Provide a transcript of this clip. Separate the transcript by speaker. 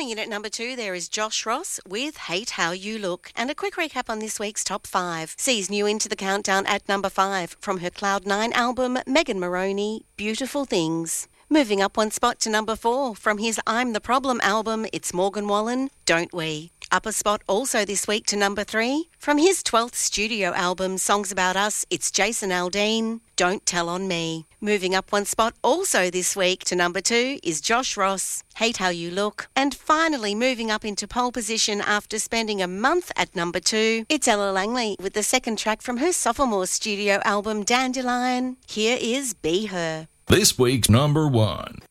Speaker 1: Coming in at number 2, there is Josh Ross with Hate How You Look. And a quick recap on this week's top 5. Sees new into the countdown at number 5 from her Cloud 9 album, Megan Moroney, Beautiful Things. Moving up one spot to number 4 from his I'm the Problem album, it's Morgan Wallen, Don't We. Up a spot also this week to number 3 from his 12th studio album, Songs About Us, it's Jason Aldean, Don't Tell on Me. Moving up one spot also this week to number 2 is Josh Ross, Hate How You Look. And finally moving up into pole position after spending a month at number 2, it's Ella Langley with the second track from her sophomore studio album, Dandelion. Here is Be Her.
Speaker 2: This week's number 1.